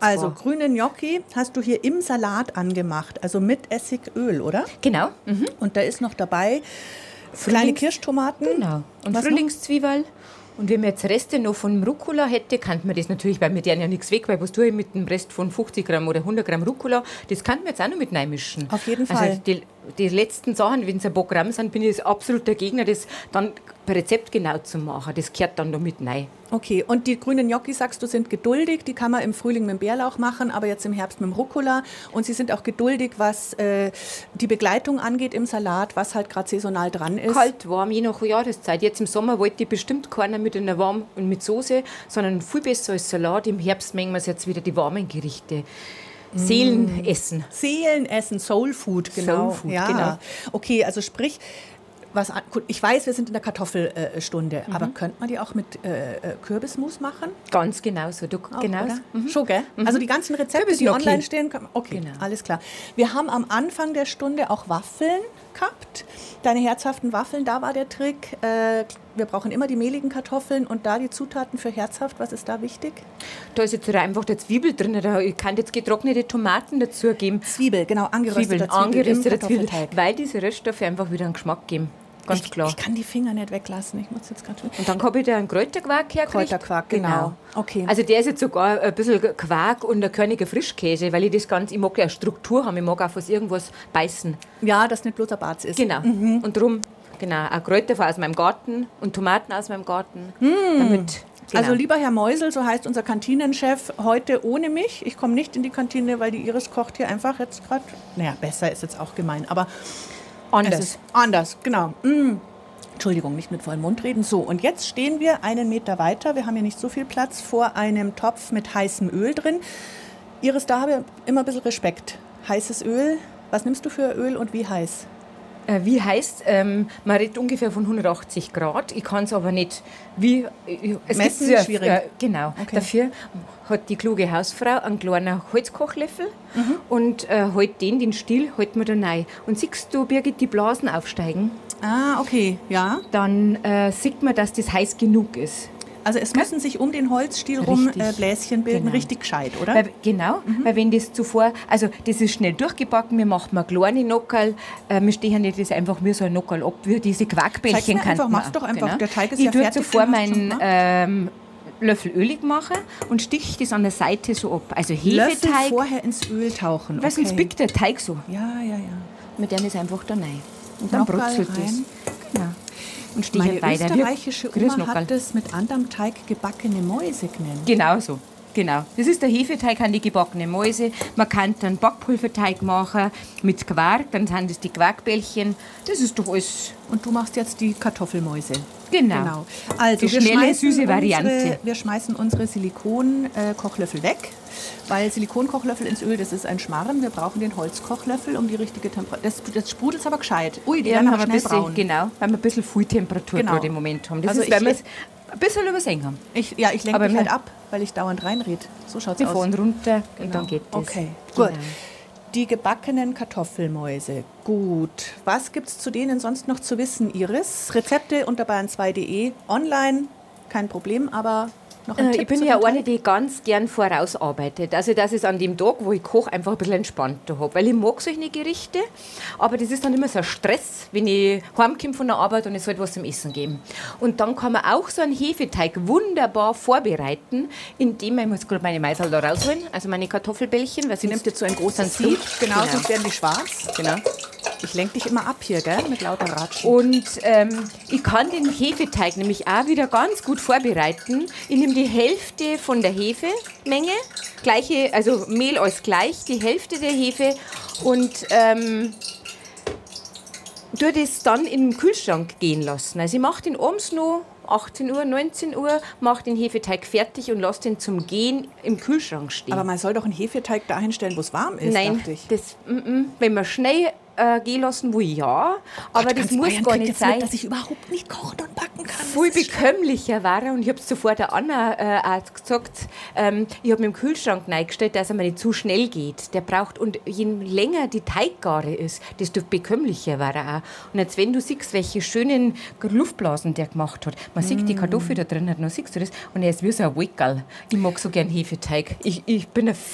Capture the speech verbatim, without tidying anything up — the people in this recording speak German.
Also grüne Gnocchi hast du hier im Salat angemacht, also mit Essigöl, oder? Genau. Mhm. Und da ist noch dabei kleine Kirschtomaten. Genau. Und Was Frühlingszwiebel. Und wenn man jetzt Reste noch von Rucola hätte, kann man das natürlich, weil wir deren ja nichts weg, weil was tue ich mit dem Rest von fünfzig Gramm oder hundert Gramm Rucola, das kann man jetzt auch noch mit reinmischen. Auf jeden Fall. Also die, die letzten Sachen, wenn es ein paar Gramm sind, bin ich absolut der Gegner, das dann per Rezept genau zu machen. Das gehört dann da mit rein. Okay, und die grünen Gnocchi, sagst du, sind geduldig. Die kann man im Frühling mit dem Bärlauch machen, aber jetzt im Herbst mit dem Rucola. Und sie sind auch geduldig, was äh, die Begleitung angeht im Salat, was halt gerade saisonal dran ist. Kalt, warm, je nach Jahreszeit. Jetzt im Sommer wollte ich bestimmt keiner mit einer warm und mit Soße, sondern viel besser als Salat. Im Herbst mengen wir jetzt wieder die warmen Gerichte. Seelenessen. Seelenessen, Soul Food, genau. Soul Food, ja. genau. Okay, also sprich, was, gut, ich weiß, wir sind in der Kartoffelstunde, mhm. aber könnte man die auch mit äh, Kürbismus machen? Ganz genau so. Du, auch, genau. Mhm. Schon, gell? Mhm. Also die ganzen Rezepte, die online stehen, okay, genau. Alles klar. Wir haben am Anfang der Stunde auch Waffeln gehabt. Deine herzhaften Waffeln, da war der Trick. Äh, wir brauchen immer die mehligen Kartoffeln und da die Zutaten für herzhaft. Was ist da wichtig? Da ist jetzt einfach der Zwiebel drin. Ich kann jetzt getrocknete Tomaten dazu geben. Zwiebel, genau, angeröstete Zwiebel, angeröstete Zwiebel, weil diese Röststoffe einfach wieder einen Geschmack geben. Ganz ich, klar. Ich kann die Finger nicht weglassen. Ich muss jetzt gerade. Und dann habe ich da einen Kräuterquark hergekriegt. Kräuterquark, genau. genau. Okay. Also der ist jetzt sogar ein bisschen Quark und ein körniger Frischkäse, weil ich das Ganze, ich mag ja eine Struktur haben, ich mag auch aus irgendwas beißen. Ja, dass nicht bloß ein Barz ist. Genau. Mhm. Und darum, genau, auch Kräuter aus meinem Garten und Tomaten aus meinem Garten. Mhm. Damit, genau. Also lieber Herr Meusel, so heißt unser Kantinenchef, heute ohne mich. Ich komme nicht in die Kantine, weil die Iris kocht hier einfach jetzt gerade. Naja, besser ist jetzt auch gemein, aber anders. Es ist anders, genau. Mm. Entschuldigung, nicht mit vollem Mund reden. So, und jetzt stehen wir einen Meter weiter. Wir haben hier nicht so viel Platz vor einem Topf mit heißem Öl drin. Iris, da habe ich immer ein bisschen Respekt. Heißes Öl, was nimmst du für Öl und wie heiß? Äh, wie heißt, ähm, man redet ungefähr von hundertachtzig Grad. Ich kann es aber nicht, wie... Es Messen ist schwierig. Äh, genau. Okay. Dafür hat die kluge Hausfrau einen kleinen Holzkochlöffel mhm. und äh, halt den, den Stiel, halten wir da rein. Und siehst du, Birgit, die Blasen aufsteigen? Ah, okay, ja. Dann äh, sieht man, dass das heiß genug ist. Also es müssen sich um den Holzstiel rum äh, Bläschen bilden, genau. Richtig gescheit, oder? Weil, genau, mhm. weil wenn das zuvor, also das ist schnell durchgebacken, wir machen mal kleine Nockerl, äh, wir stehen nicht das einfach wie so ein Nockerl ab, wie diese Quarkbällchen. Zeig's mir einfach, mach's doch einfach, genau. Der Teig ist ich ja fertig. Ich tue zuvor meinen ähm, Löffel ölig machen und stiche das an der Seite so ab. Also Hefeteig. Löffel vorher ins Öl tauchen, okay. Weil sonst biegt der Teig so. Ja, ja, ja. Mit dem ist einfach da rein. Und dann brutzelt das. Genau. Und stehe Meine weiter. österreichische Oma hat das mit anderem Teig gebackene Mäuse genannt. Genau so. Genau. Das ist der Hefeteig an die gebackene Mäuse. Man kann dann Backpulverteig machen mit Quark, dann sind das die Quarkbällchen. Das ist doch alles. Und du machst jetzt die Kartoffelmäuse. Genau. genau. Also, die schnelle, süße Variante. Unsere, wir schmeißen unsere Silikon-Kochlöffel weg, weil Silikonkochlöffel ins Öl, das ist ein Schmarren. Wir brauchen den Holzkochlöffel, um die richtige Temperatur. Das, das sprudelt aber gescheit. Ui, die ja, werden aber haben schnell bisschen, braun. Genau, weil wir ein bisschen viel Temperatur genau. gerade im Moment haben. Das also ist, weil wir es ein bisschen übersehen haben. Ich, ja, ich lenke mich halt ab, weil ich dauernd reinrede. So schaut's wir aus. Wir fahren runter genau. und dann geht das. Okay, genau. gut. Die gebackenen Kartoffelmäuse. Gut. Was gibt es zu denen sonst noch zu wissen, Iris? Rezepte unter bayern zwei punkt de online, kein Problem, aber noch ein äh, Tipp Ich bin zu ja dem eine, Teig? die ganz gern vorausarbeitet. Also, dass ich es an dem Tag, wo ich koche, einfach ein bisschen entspannter habe. Weil ich mag solche Gerichte, aber das ist dann immer so ein Stress, wenn ich heimkomme von der Arbeit und es soll was zum Essen geben. Und dann kann man auch so einen Hefeteig wunderbar vorbereiten, indem man, ich muss gerade meine Maisel da rausholen, also meine Kartoffelbällchen. Weil sie nimmt jetzt so ein großes Sieb, genau, genau, sonst werden die schwarz. Genau. Ich lenke dich immer ab hier, gell, mit lauter Ratschen. Und ähm, ich kann den Hefeteig nämlich auch wieder ganz gut vorbereiten. Ich nehme die Hälfte von der Hefemenge, gleiche, also Mehl als gleich, die Hälfte der Hefe und ähm, tue das dann im Kühlschrank gehen lassen. Also ich mache den abends noch achtzehn Uhr, neunzehn Uhr, mache den Hefeteig fertig und lasse den zum Gehen im Kühlschrank stehen. Aber man soll doch einen Hefeteig dahin stellen, wo es warm ist, Nein, dachte ich. das, m -m, wenn man schnell äh, gehen lassen will, ja. Aber Gott, das muss Bayern gar nicht sein. Mit, dass ich überhaupt nicht kochen und backen kann. Viel bekömmlicher war er. Und ich habe es zuvor der Anna äh, auch gesagt, ähm, ich habe mir im Kühlschrank reingestellt, dass er mir nicht zu schnell geht. Der braucht, und je länger die Teiggare ist, desto bekömmlicher war er auch. Und jetzt, wenn du siehst, welche schönen Luftblasen der gemacht hat, man mm. sieht die Kartoffel da drin, dann siehst du das, und er ist wie so ein Wickel. Ich mag so gern Hefeteig. Ich, ich bin ein